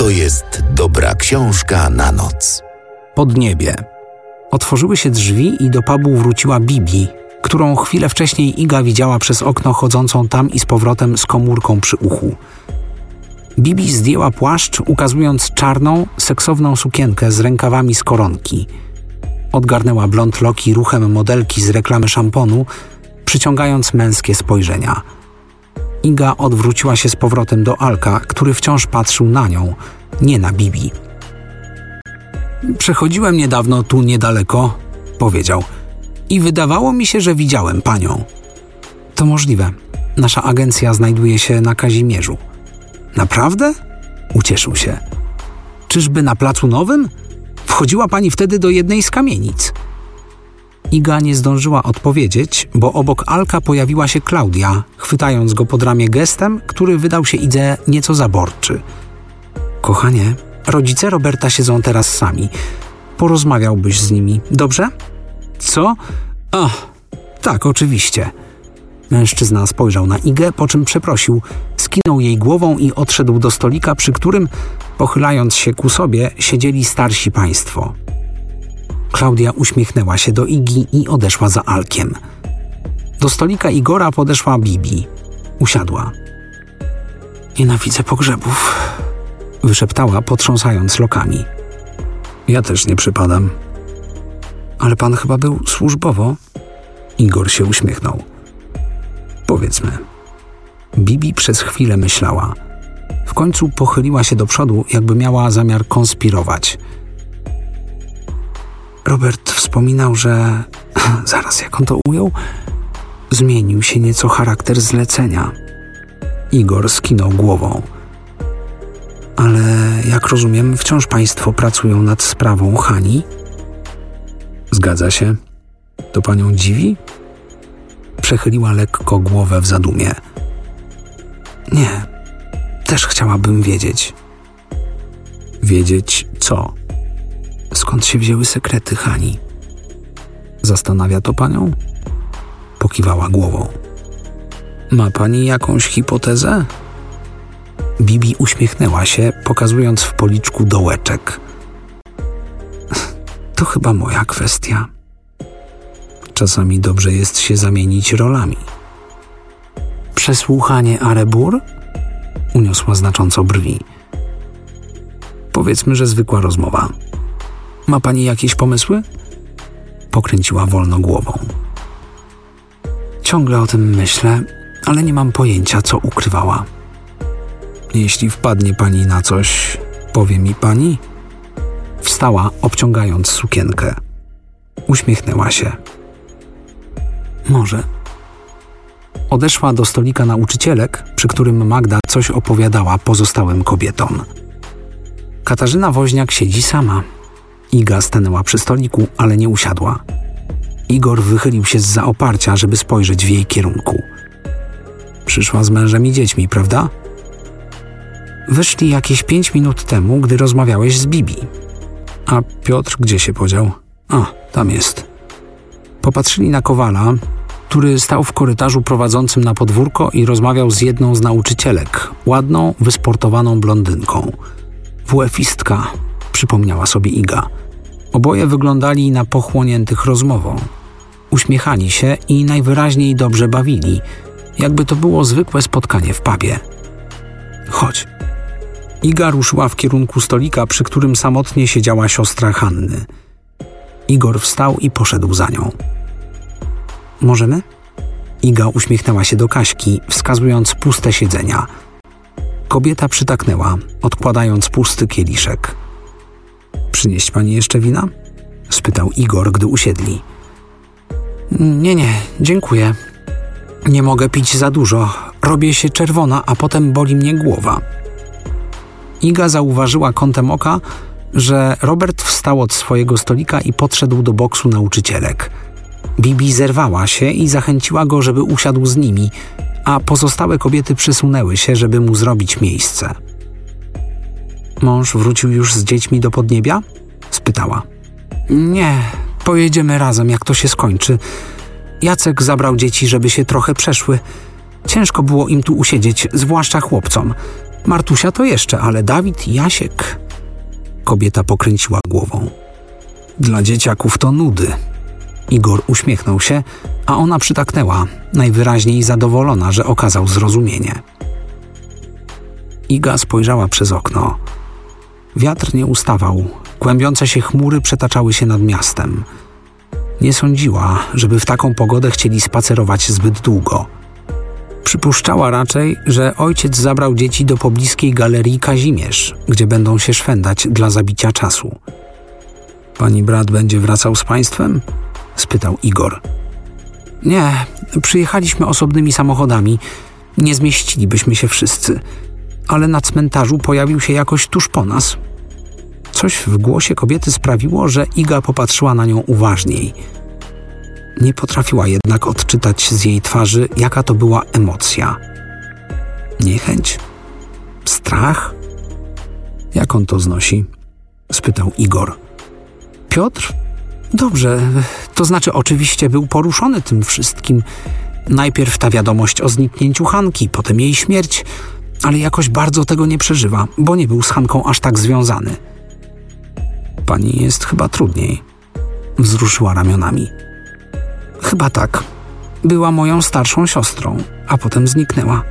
to jest dobra książka na noc. Podniebie. Otworzyły się drzwi i do pubu wróciła Bibi, którą chwilę wcześniej Iga widziała przez okno chodzącą tam i z powrotem z komórką przy uchu. Bibi zdjęła płaszcz, ukazując czarną, seksowną sukienkę z rękawami z koronki. Odgarnęła blond loki ruchem modelki z reklamy szamponu, przyciągając męskie spojrzenia. Iga odwróciła się z powrotem do Alka, który wciąż patrzył na nią, nie na Bibi. Przechodziłem niedawno tu niedaleko, powiedział, i wydawało mi się, że widziałem panią. To możliwe. Nasza agencja znajduje się na Kazimierzu. Naprawdę? Ucieszył się. Czyżby na Placu Nowym? Wchodziła pani wtedy do jednej z kamienic. Iga nie zdążyła odpowiedzieć, bo obok Alka pojawiła się Klaudia, chwytając go pod ramię gestem, który wydał się Idze nieco zaborczy. Kochanie, rodzice Roberta siedzą teraz sami. Porozmawiałbyś z nimi, dobrze? Co? Tak, oczywiście. Mężczyzna spojrzał na Igę, po czym przeprosił, skinął jej głową i odszedł do stolika, przy którym, pochylając się ku sobie, siedzieli starsi państwo. Klaudia uśmiechnęła się do Igi i odeszła za Alkiem. Do stolika Igora podeszła Bibi. Usiadła. Nienawidzę pogrzebów, wyszeptała, potrząsając lokami. Ja też nie przypadam. Ale pan chyba był służbowo? Igor się uśmiechnął. Powiedzmy. Bibi przez chwilę myślała. W końcu pochyliła się do przodu, jakby miała zamiar konspirować. Robert wspominał, że... Zaraz, jak on to ujął? Zmienił się nieco charakter zlecenia. Igor skinął głową. Ale, jak rozumiem, wciąż państwo pracują nad sprawą Hani? Zgadza się. To panią dziwi? Przechyliła lekko głowę w zadumie. Nie. Też chciałabym wiedzieć. Wiedzieć co? Skąd się wzięły sekrety Hani? Zastanawia to panią? Pokiwała głową. Ma pani jakąś hipotezę? Bibi uśmiechnęła się, pokazując w policzku dołeczek. To chyba moja kwestia. Czasami dobrze jest się zamienić rolami. Przesłuchanie Arebur? Uniosła znacząco brwi. Powiedzmy, że zwykła rozmowa. Ma pani jakieś pomysły? Pokręciła wolno głową. Ciągle o tym myślę, ale nie mam pojęcia, co ukrywała. Jeśli wpadnie pani na coś, powie mi pani? Wstała, obciągając sukienkę. Uśmiechnęła się. Może. Odeszła do stolika nauczycielek, przy którym Magda coś opowiadała pozostałym kobietom. Katarzyna Woźniak siedzi sama. Iga stanęła przy stoliku, ale nie usiadła. Igor wychylił się zza oparcia, żeby spojrzeć w jej kierunku. Przyszła z mężem i dziećmi, prawda? Wyszli jakieś 5 minut temu, gdy rozmawiałeś z Bibi. A Piotr gdzie się podział? Tam jest. Popatrzyli na Kowala, który stał w korytarzu prowadzącym na podwórko i rozmawiał z jedną z nauczycielek, ładną, wysportowaną blondynką. WF-istka, przypomniała sobie Iga. Oboje wyglądali na pochłoniętych rozmową. Uśmiechali się i najwyraźniej dobrze bawili, jakby to było zwykłe spotkanie w pubie. Chodź. Iga ruszyła w kierunku stolika, przy którym samotnie siedziała siostra Hanny. Igor wstał i poszedł za nią. Możemy? Iga uśmiechnęła się do Kaśki, wskazując puste siedzenia. Kobieta przytaknęła, odkładając pusty kieliszek. Przynieść pani jeszcze wina? Spytał Igor, gdy usiedli. Nie, dziękuję. Nie mogę pić za dużo. Robię się czerwona, a potem boli mnie głowa. Iga zauważyła kątem oka, że Robert wstał od swojego stolika i podszedł do boksu nauczycielek. Bibi zerwała się i zachęciła go, żeby usiadł z nimi, a pozostałe kobiety przysunęły się, żeby mu zrobić miejsce. Mąż wrócił już z dziećmi do Podniebia? Spytała. Nie, pojedziemy razem, jak to się skończy. Jacek zabrał dzieci, żeby się trochę przeszły. Ciężko było im tu usiedzieć, zwłaszcza chłopcom. Martusia to jeszcze, ale Dawid i Jasiek... Kobieta pokręciła głową. Dla dzieciaków to nudy. Igor uśmiechnął się, a ona przytaknęła, najwyraźniej zadowolona, że okazał zrozumienie. Iga spojrzała przez okno. Wiatr nie ustawał, kłębiące się chmury przetaczały się nad miastem. Nie sądziła, żeby w taką pogodę chcieli spacerować zbyt długo. Przypuszczała raczej, że ojciec zabrał dzieci do pobliskiej galerii Kazimierz, gdzie będą się szwendać dla zabicia czasu. Pani brat będzie wracał z państwem? Spytał Igor. Nie, przyjechaliśmy osobnymi samochodami. Nie zmieścilibyśmy się wszyscy. Ale na cmentarzu pojawił się jakoś tuż po nas. Coś w głosie kobiety sprawiło, że Iga popatrzyła na nią uważniej. Nie potrafiła jednak odczytać z jej twarzy, jaka to była emocja. Niechęć? Strach? Jak on to znosi? Spytał Igor. Piotr? Dobrze, to znaczy oczywiście był poruszony tym wszystkim. Najpierw ta wiadomość o zniknięciu Hanki, potem jej śmierć, ale jakoś bardzo tego nie przeżywa, bo nie był z Hanką aż tak związany. Pani jest chyba trudniej. Wzruszyła ramionami. Chyba tak. Była moją starszą siostrą, a potem zniknęła.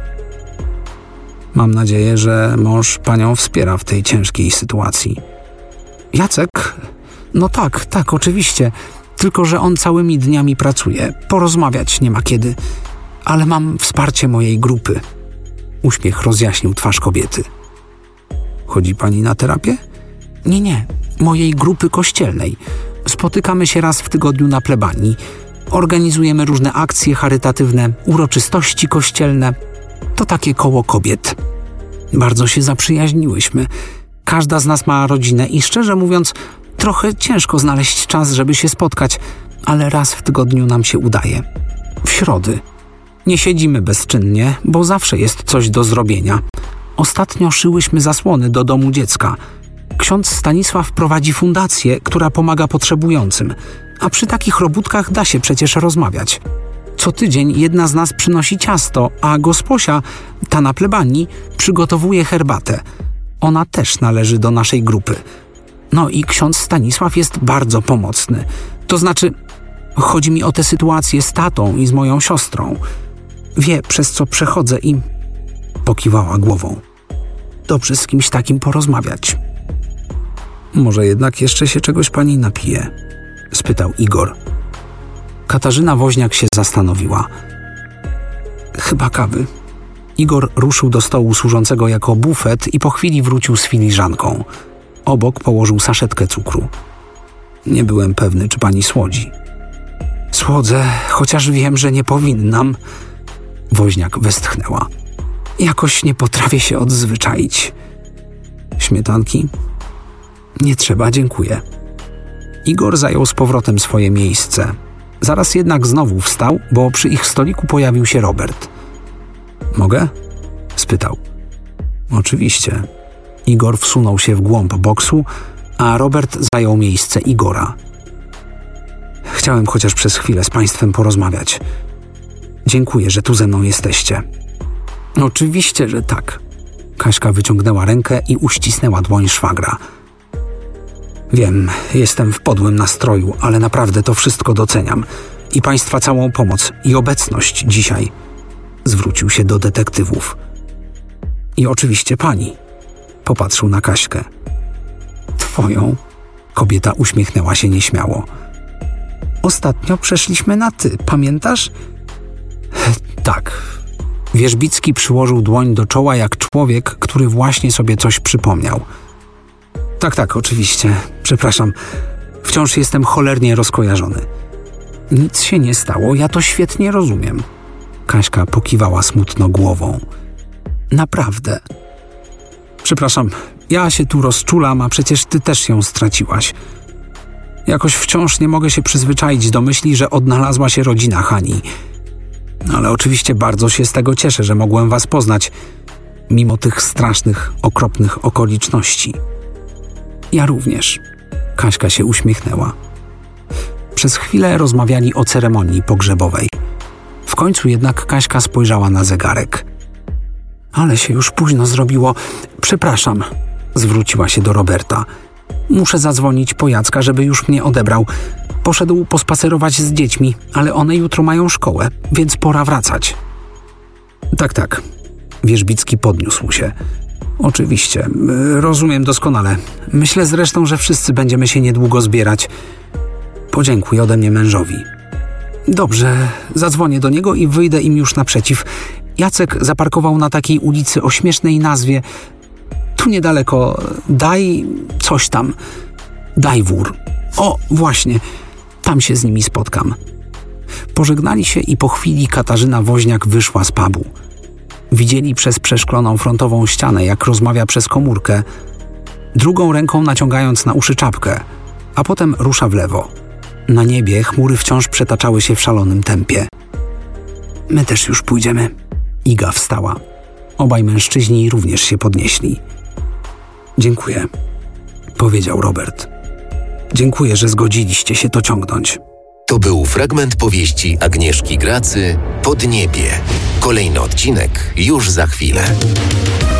Mam nadzieję, że mąż panią wspiera w tej ciężkiej sytuacji. Jacek? No tak, oczywiście. Tylko że on całymi dniami pracuje. Porozmawiać nie ma kiedy. Ale mam wsparcie mojej grupy. Uśmiech rozjaśnił twarz kobiety. Chodzi pani na terapię? Nie. Mojej grupy kościelnej. Spotykamy się raz w tygodniu na plebanii. Organizujemy różne akcje charytatywne, uroczystości kościelne. To takie koło kobiet. Bardzo się zaprzyjaźniłyśmy. Każda z nas ma rodzinę i szczerze mówiąc, trochę ciężko znaleźć czas, żeby się spotkać, ale raz w tygodniu nam się udaje. W środy. Nie siedzimy bezczynnie, bo zawsze jest coś do zrobienia. Ostatnio szyłyśmy zasłony do domu dziecka. Ksiądz Stanisław prowadzi fundację, która pomaga potrzebującym, a przy takich robótkach da się przecież rozmawiać. Co tydzień jedna z nas przynosi ciasto, a gosposia, ta na plebanii, przygotowuje herbatę. Ona też należy do naszej grupy. No i ksiądz Stanisław jest bardzo pomocny. To znaczy, chodzi mi o tę sytuację z tatą i z moją siostrą. Wie, przez co przechodzę i... Pokiwała głową. Dobrze z kimś takim porozmawiać. Może jednak jeszcze się czegoś pani napije? Spytał Igor. Katarzyna Woźniak się zastanowiła. Chyba kawy. Igor ruszył do stołu służącego jako bufet i po chwili wrócił z filiżanką. Obok położył saszetkę cukru. Nie byłem pewny, czy pani słodzi. Słodzę, chociaż wiem, że nie powinnam. Woźniak westchnęła. Jakoś nie potrafię się odzwyczaić. Śmietanki? Nie trzeba, dziękuję. Igor zajął z powrotem swoje miejsce. Zaraz jednak znowu wstał, bo przy ich stoliku pojawił się Robert. Mogę? Spytał. Oczywiście. Igor wsunął się w głąb boksu, a Robert zajął miejsce Igora. Chciałem chociaż przez chwilę z państwem porozmawiać. Dziękuję, że tu ze mną jesteście. Oczywiście, że tak. Kaśka wyciągnęła rękę i uścisnęła dłoń szwagra. Wiem, jestem w podłym nastroju, ale naprawdę to wszystko doceniam. I państwa całą pomoc i obecność dzisiaj. Zwrócił się do detektywów. I oczywiście pani. Popatrzył na Kaśkę. Twoją? Kobieta uśmiechnęła się nieśmiało. Ostatnio przeszliśmy na ty, pamiętasz? Tak. Wierzbicki przyłożył dłoń do czoła jak człowiek, który właśnie sobie coś przypomniał. Tak, oczywiście. Przepraszam. Wciąż jestem cholernie rozkojarzony. Nic się nie stało, ja to świetnie rozumiem. Kaśka pokiwała smutno głową. Naprawdę. Przepraszam, ja się tu rozczulam, a przecież ty też ją straciłaś. Jakoś wciąż nie mogę się przyzwyczaić do myśli, że odnalazła się rodzina Hani. Ale oczywiście bardzo się z tego cieszę, że mogłem was poznać, mimo tych strasznych, okropnych okoliczności. Ja również. Kaśka się uśmiechnęła. Przez chwilę rozmawiali o ceremonii pogrzebowej. W końcu jednak Kaśka spojrzała na zegarek. Ale się już późno zrobiło. Przepraszam, zwróciła się do Roberta. Muszę zadzwonić po Jacka, żeby już mnie odebrał. Poszedł pospacerować z dziećmi, ale one jutro mają szkołę, więc pora wracać. Tak. Wierzbicki podniósł się. Oczywiście, rozumiem doskonale. Myślę zresztą, że wszyscy będziemy się niedługo zbierać. Podziękuj ode mnie mężowi. Dobrze, zadzwonię do niego i wyjdę im już naprzeciw. Jacek zaparkował na takiej ulicy o śmiesznej nazwie. Tu niedaleko, coś tam. Dajwór. O, właśnie, tam się z nimi spotkam. Pożegnali się i po chwili Katarzyna Woźniak wyszła z pubu. Widzieli przez przeszkloną frontową ścianę, jak rozmawia przez komórkę, drugą ręką naciągając na uszy czapkę, a potem rusza w lewo. Na niebie chmury wciąż przetaczały się w szalonym tempie. My też już pójdziemy. Iga wstała. Obaj mężczyźni również się podnieśli. Dziękuję, powiedział Robert. Dziękuję, że zgodziliście się to ciągnąć. To był fragment powieści Agnieszki Gracy Podniebie. Kolejny odcinek już za chwilę.